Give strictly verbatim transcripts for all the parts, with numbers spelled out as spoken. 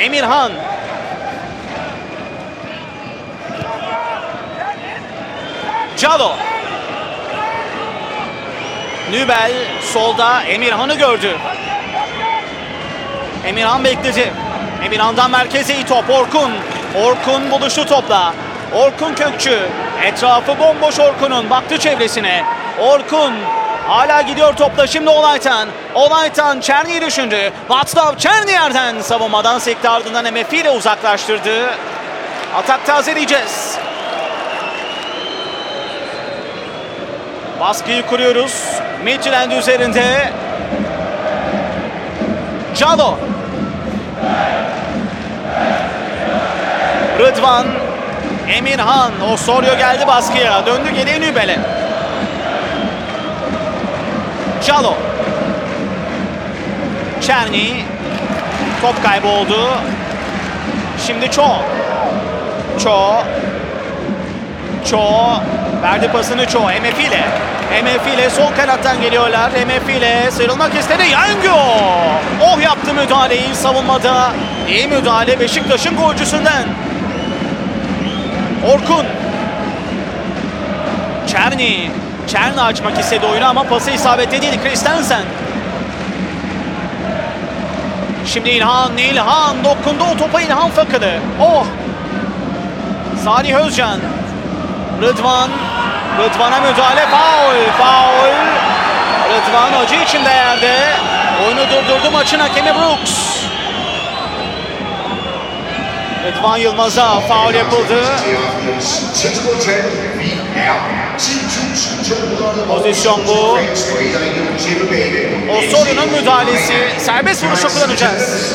Emirhan. Calo. Nübel solda Emirhan'ı gördü. Emirhan bekledi. Emirhan'dan merkeze iyi top. Orkun. Orkun buluştu topla. Orkun Kökçü. Etrafı bomboş Orkun'un. Baktı çevresine. Orkun. Hala gidiyor topla. Şimdi Olaytan. Olaytan Çerni'yi düşündü. Václav Černý yerden savunmadan sekti, ardından M F ile uzaklaştırdı. Atak tazeleyeceğiz. Baskıyı kuruyoruz. Midtjylland üzerinde. Calo. Rıdvan. Emirhan. Osorio geldi baskıya. Döndü geriye Nübel'e. Calo. Černý. Top kayboldu. Şimdi Ço. Ço. Ço. Verdi pasını Ço. M F ile. M F ile sol kanattan geliyorlar. M F ile sıyrılmak istedi. Yangio. Oh, yaptı müdahaleyi savunmada. İyi müdahale Beşiktaş'ın golcüsünden. Orkun. Černý. Černý açmak istedi oyunu ama pası isabetli değil. Christensen. Şimdi İlhan. İlhan dokundu o topa, İlhan Fakılı. Oh. Salih Özcan. Rıdvan. Rıdvan'a müdahale. Faul. Faul. Rıdvan acı içinde yerde. Oyunu durdurdu maçın hakemi Brooks. Rıdvan Yılmaz'a faul yapıldı. Pozisyon bu. Osorio'nun müdahalesi. Serbest vuruşu kullanacağız.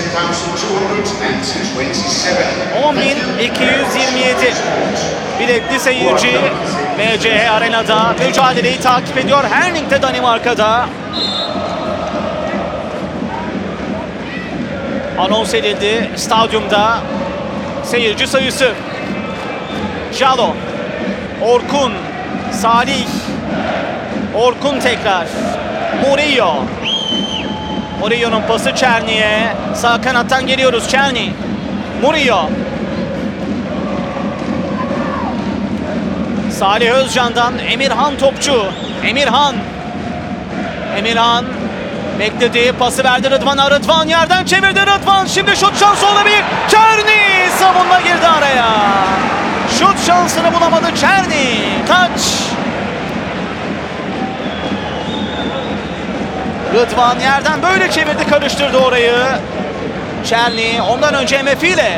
on bin iki yüz yirmi yedi. Biletli seyirci M C H Arena'da mücadeleyi takip ediyor. Herning de Danimarka'da. Anons edildi stadyumda seyirci sayısı. Calo. Orkun. Salih. Orkun tekrar. Murillo. Murillo'nun pası Černy'e. Sağ kanattan geliyoruz. Černý. Murillo. Salih Özcan'dan Emirhan topçu. Emirhan. Emirhan. Bekledi. Pası verdi Rıdvan'a. Rıdvan yerden çevirdi. Rıdvan şimdi şut şansı olabilir. Černý savunma girdi araya. Şut şansını bulamadı Černý. Taç. Rıdvan yerden böyle çevirdi, karıştırdı orayı. Černý ondan önce M F ile.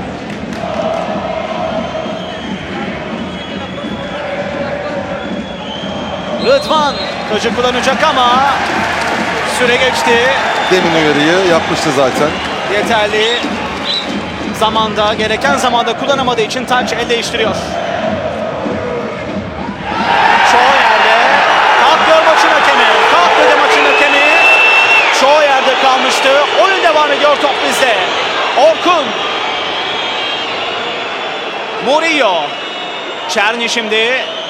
Rıdvan kacı kullanacak ama süre geçti. Demin uyarıyı yapmıştı zaten. Yeterli zamanda, gereken zamanda kullanamadığı için Taç el değiştiriyor. Çoğu yerde. Kalk gör maçın hakemi. Kalk dedi maçın hakemi. Çoğu yerde kalmıştı. Oyun devam ediyor, top bizde. Orkun. Murillo. Černý şimdi.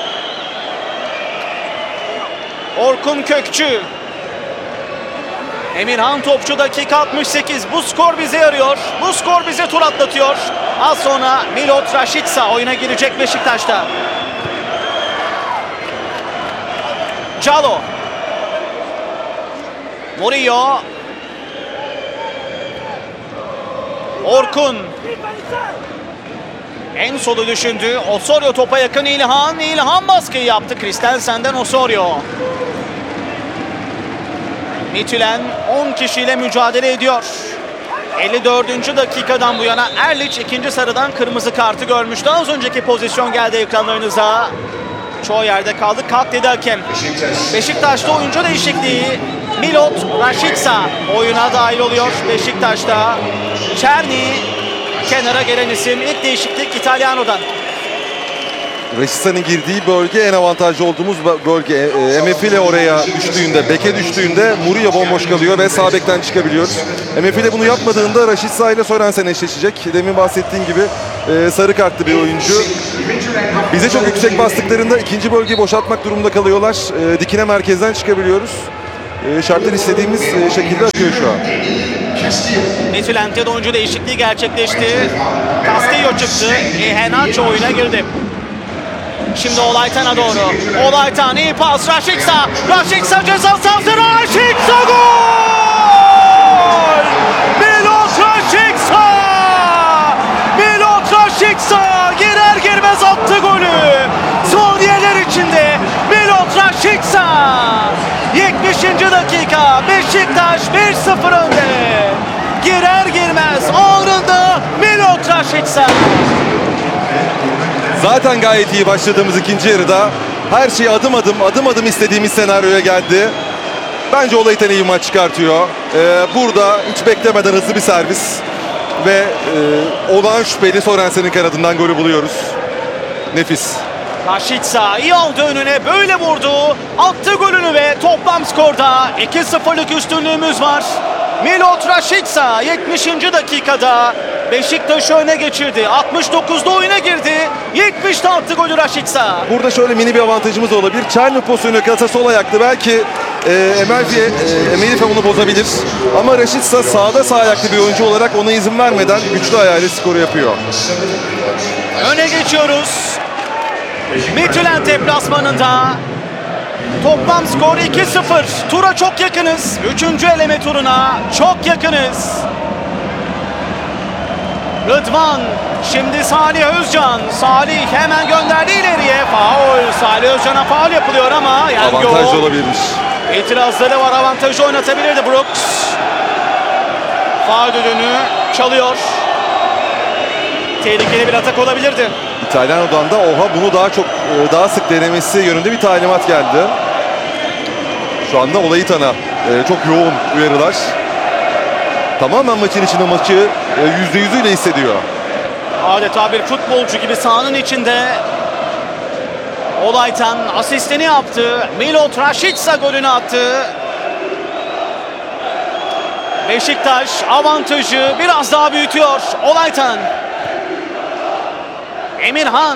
Orkun Kökçü. Emirhan topçu, dakika altmış sekiz. Bu skor bize yarıyor. Bu skor bize tur atlatıyor. Az sonra Milot Rashica oyuna girecek Beşiktaş'ta. Calo. Murillo. Orkun. En solu düşündü. Osorio topa yakın. İlhan. İlhan baskıyı yaptı. Christensen'den Osorio. Midtjylland on kişiyle mücadele ediyor. elli dördüncü dakikadan bu yana Erliç ikinci sarıdan kırmızı kartı görmüştü. Az önceki pozisyon geldi ekranlarınıza. Çoğu yerde kaldı. Kalk dedi hakem. Beşiktaş'ta oyuncu değişikliği. Milot Rashica oyuna dahil oluyor Beşiktaş'ta. Černý kenara gelen isim. İlk değişiklik İtalyano'dan. Rashica'nın girdiği bölge en avantajlı olduğumuz bölge. E, M F ile oraya düştüğünde, beke düştüğünde Murillo bomboş kalıyor ve sağ bekten çıkabiliyoruz. M F ile bunu yapmadığında Rashica ile Sorensen eşleşecek. Demin bahsettiğim gibi e, sarı kartlı bir oyuncu. Bize çok yüksek bastıklarında ikinci bölgeyi boşaltmak durumunda kalıyorlar. E, dikine merkezden çıkabiliyoruz. E, şartlar istediğimiz e, şekilde akıyor şu an. Midtjylland'de de oyuncu değişikliği gerçekleşti. Castillo çıktı. Iheanacho oyuna girdi. Şimdi Olaytan'a doğru. Olaytan iyi pas. Rashica. Rashica ceza sahası. Rashica gol! Milot Rashica! Milot Rashica girer girmez attı golü. Saniyeler içinde Milot Rashica. yetmişinci dakika. Beşiktaş bir sıfır önde. Girer girmez anında Milot Rashica. Zaten gayet iyi başladığımız ikinci yarıda her şey adım adım adım adım istediğimiz senaryoya geldi. Bence Olaytan iyi maç çıkartıyor. Ee, burada hiç beklemeden hızlı bir servis ve e, olağan şüpheli Sorensen'in kanadından golü buluyoruz. Nefis. Rashica iyi aldı önüne, böyle vurdu. Attı golünü ve toplam skorda iki sıfırlık üstünlüğümüz var. Milot Rashica yetmişinci dakikada Beşiktaş'ı öne geçirdi. altmış dokuzda oyuna girdi. yetmişte attı golü Rashica. Burada şöyle mini bir avantajımız da olabilir. Çelme pozisyonu yakalasa sol ayaklı. Belki e, Emelfi, e, Emelife onu bozabilir. Ama Rashica sağda sağ ayaklı bir oyuncu olarak ona izin vermeden güçlü ayağıyla skoru yapıyor. Öne geçiyoruz. Midtjylland deplasmanında. Toplam skor iki sıfır. Tura çok yakınız. Üçüncü eleme turuna çok yakınız. Rıdvan, şimdi Salih Özcan. Salih hemen gönderdi ileriye. Faul. Salih Özcan'a faul yapılıyor ama yani Avantaj olabilirmiş. İtirazları var, avantajı oynatabilirdi Brooks. Faul düdüğünü çalıyor. Tehlikeli bir atak olabilirdi. İtalyan da oha bunu daha çok daha sık denemesi yönünde bir talimat geldi. Şu anda Olaytan'a e, çok yoğun uyarılar. Tamamen maçın içinde maçı yüzde yüzüyle hissediyor. Adeta bir futbolcu gibi sahanın içinde. Olaytan asistini yaptı. Milot Rashica golünü attı. Beşiktaş avantajı biraz daha büyütüyor. Olaytan. Emirhan.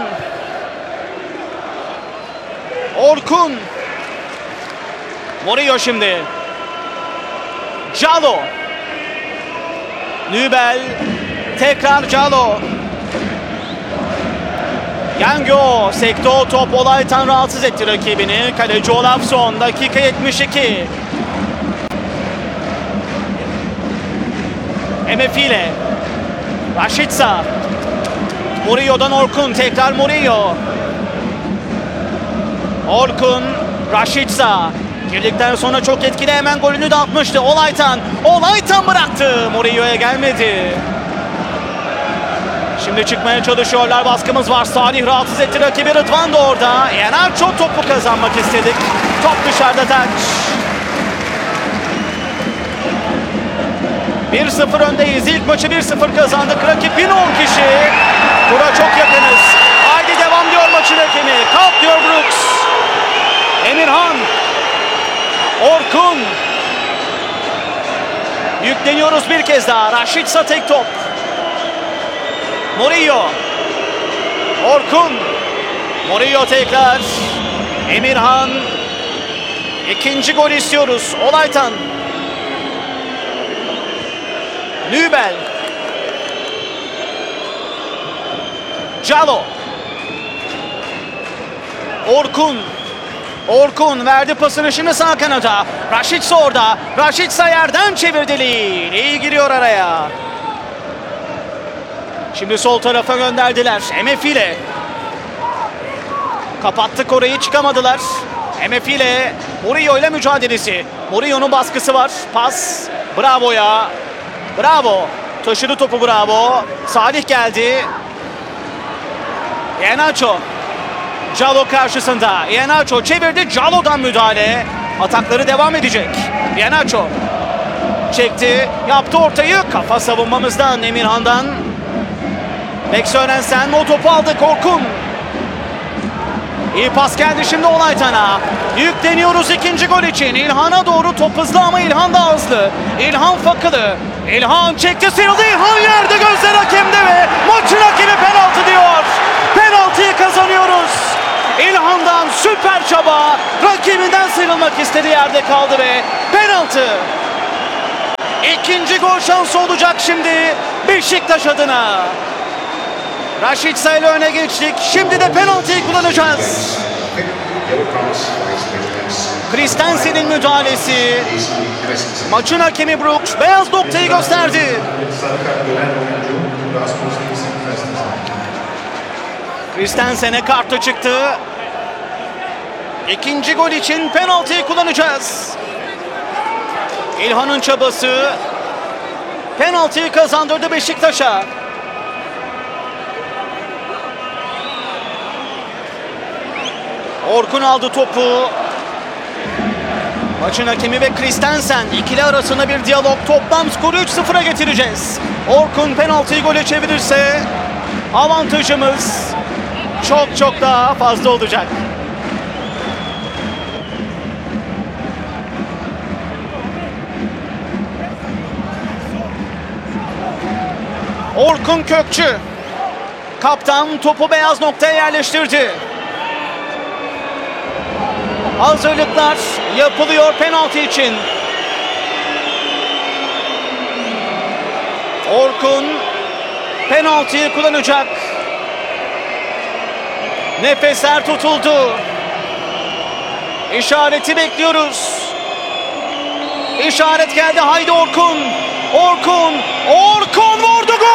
Orkun. Murillo şimdi. Calo. Nübel. Tekrar Calo. Yangyo. Sekte o top. Olaytan rahatsız etti rakibini. Kaleci Olafsson. Dakika yetmiş iki. Emefile. Rashica. Murillo'dan Orkun. Tekrar Murillo. Orkun. Rashica. Girdikten sonra çok etkili, hemen golünü de atmıştı. Olaytan. Olaytan bıraktı. Murillo'ya gelmedi. Şimdi çıkmaya çalışıyorlar. Baskımız var. Salih rahatsız etti rakibi. Rıdvan da orada. Iheanacho topu kazanmak istedik. Top dışarıda taç. bir sıfır öndeyiz. İlk maçı bir sıfır kazandık. Rakip yine on kişi. Bura çok yakınız. Haydi devam diyor maçın hakemi. Kalk diyor Brooks. Emirhan. Orkun. Yükleniyoruz bir kez daha. Rashica tek top. Murillo. Orkun. Murillo tekrar. Emirhan. İkinci gol istiyoruz. Olaytan. Nübel. Calo. Orkun. Orkun verdi pasını şimdi sağ kanada. Rashica orada. Rashica yerden çevirdi. İyi giriyor araya. Şimdi sol tarafa gönderdiler. Emefile. Kapattık orayı, çıkamadılar. Emefile. Murillo ile mücadelesi. Murillo'nun baskısı var. Pas. Bravo'ya. Bravo. Taşıdı topu Bravo. Salih geldi. Iheanacho. Calo karşısında. Iheanacho çevirdi. Calo'dan müdahale. Atakları devam edecek. Iheanacho çekti. Yaptı ortayı. Kafa savunmamızdan Emirhan'dan. Bek Sörensen o topu aldı. Orkun. İyi pas geldi şimdi Olaytan'a. Yükleniyoruz ikinci gol için. İlhan'a doğru top hızlı ama İlhan da hızlı. İlhan Fakılı. İlhan çekti, sıyrıldı. İlhan yerde, gözler hakemde ve maçın hakemi penaltı diyor. Penaltıyı kazanıyoruz. İlhan'dan süper çaba. Rakibinden sıyrılmak istedi, yerde kaldı ve penaltı. İkinci gol şansı olacak şimdi Beşiktaş adına. Rashica ile öne geçtik. Şimdi de penaltıyı kullanacağız. Christensen'in müdahalesi. Maçın hakemi Brooks beyaz noktayı gösterdi. Christensen'e kartı çıktı. İkinci gol için penaltıyı kullanacağız. İlhan'ın çabası penaltıyı kazandırdı Beşiktaş'a. Orkun aldı topu. Maçın hakemi ve Christensen ikili arasında bir diyalog. Toplam skoru üç sıfıra getireceğiz. Orkun penaltıyı gole çevirirse avantajımız çok çok daha fazla olacak. Orkun Kökçü. Kaptan topu beyaz noktaya yerleştirdi. Hazırlıklar yapılıyor penaltı için. Orkun penaltıyı kullanacak. Nefesler tutuldu. İşareti bekliyoruz. İşaret geldi. Haydi Orkun. Orkun. Orkun vurdu, gol!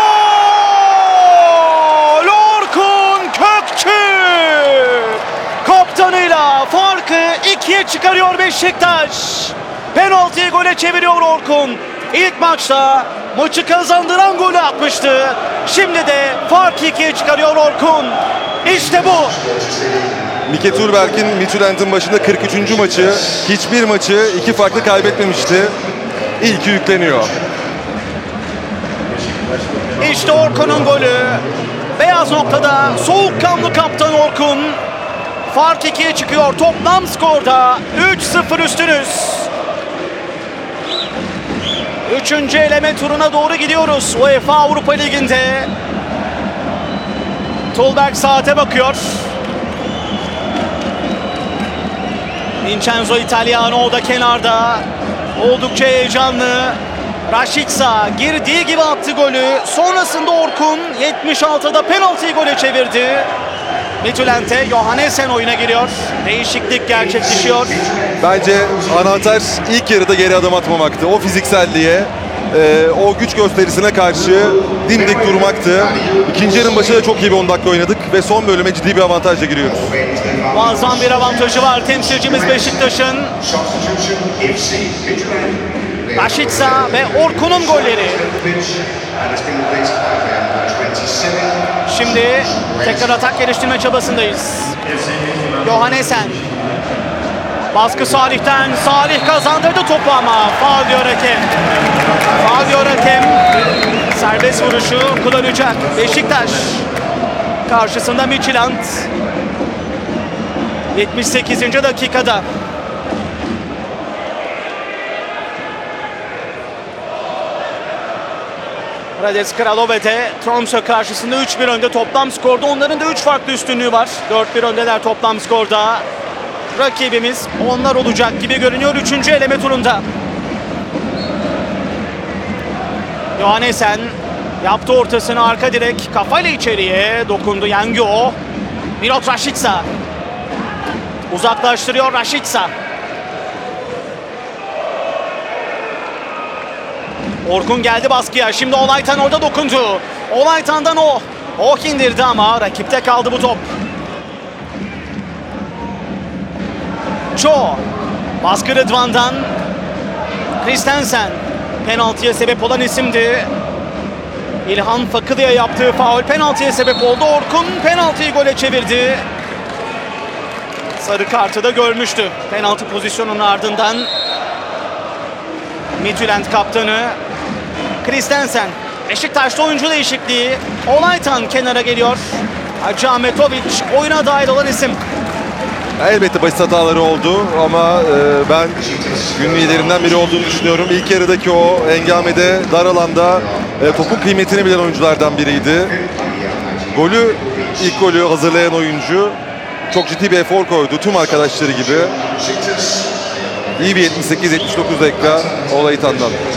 Orkun Kökçü kaptanıyla farkı ikiye çıkarıyor Beşiktaş. Penaltıyı gole çeviriyor Orkun. İlk maçta maçı kazandıran golü atmıştı. Şimdi de farkı ikiye çıkarıyor Orkun. İşte bu. Mike Turberk'in Midtjylland'ın başında kırk üçüncü maçı. Hiçbir maçı iki farklı kaybetmemişti. İlki yükleniyor. İşte Orkun'un golü. Beyaz noktada soğukkanlı kaptan Orkun. Fark ikiye çıkıyor. Toplam skorda üç sıfır üstünüz. Üçüncü eleme turuna doğru gidiyoruz UEFA Avrupa Ligi'nde. Tolberg saate bakıyor. Vincenzo Italiano o da kenarda. Oldukça heyecanlı. Rashica girdiği gibi attı golü. Sonrasında Orkun yetmiş altıda penaltıyı gole çevirdi. Midtjylland'e Johannesen oyuna giriyor. Değişiklik gerçekleşiyor. Bence anahtar ilk yarıda geri adım atmamaktı. O fizikselliğe, e, o güç gösterisine karşı dimdik durmaktı. İkinci yarının başında çok iyi bir on dakika oynadık ve son bölüme ciddi bir avantajla giriyoruz. Muazzam bir avantajı var temsilcimiz Beşiktaş'ın. Rashica ve Orkun'un golleri. Şimdi tekrar atak geliştirme çabasındayız. Johannesen. Baskı Salih'ten. Salih kazandırdı topu ama faul diyor hakem. Faul diyor hakem. Serbest vuruşu kullanacak Beşiktaş. Karşısında Midtjylland. yetmiş sekizinci dakikada. Radec Kralovet'e Tromsø karşısında üç bir önde toplam skorda. Onların da üç farklı üstünlüğü var. dört bir öndeler toplam skorda. Rakibimiz onlar olacak gibi görünüyor üçüncü eleme turunda. Johannesen yaptı ortasını, arka direk kafayla içeriye dokundu Yangyo. Milot Rashica uzaklaştırıyor. Rashica. Orkun geldi baskıya. Şimdi Olaytan orada dokundu. Olaytan'dan o. Oh indirdi ama rakipte kaldı bu top. Cho. Baskı Rıdvan'dan. Christensen. Penaltıya sebep olan isimdi. İlhan Fakılı'ya yaptığı faul penaltıya sebep oldu. Orkun penaltıyı gole çevirdi. Sarı kartı da görmüştü. Penaltı pozisyonunun ardından Midtjylland kaptanı Christensen. Beşiktaş'ta oyuncu değişikliği. Olaytan kenara geliyor. Hacı Ahmetovic oyuna dahil olan isim. Elbette basit hataları oldu ama e, ben gün liderinden biri olduğunu düşünüyorum. İlk yarıdaki o hengamede dar alanda e, topun kıymetini bilen oyunculardan biriydi. Golü, ilk golü hazırlayan oyuncu çok ciddi bir efor koydu tüm arkadaşları gibi. İyi bir yetmiş sekiz yetmiş dokuz dakika Olaytan'dan.